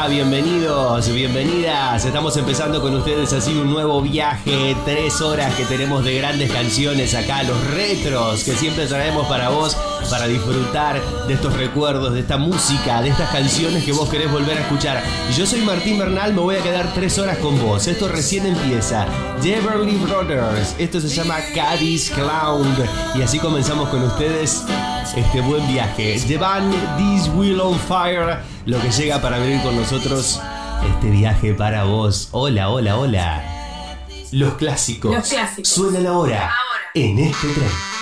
va? Bienvenidos, bienvenidas. Estamos empezando con ustedes así un nuevo viaje. 3 horas que tenemos de grandes canciones acá, los retros que siempre traemos para vos, para disfrutar de estos recuerdos, de esta música, de estas canciones que vos querés volver a escuchar. Yo soy Martín Bernal, me voy a quedar 3 horas con vos. Esto recién empieza. The Everly Brothers, esto se llama Caddy's Clown. Y así comenzamos con ustedes este buen viaje. The band This Wheel on Fire, lo que llega para venir con nosotros este viaje para vos. Hola, hola, hola. Los clásicos, Los clásicos suenan ahora en este tren.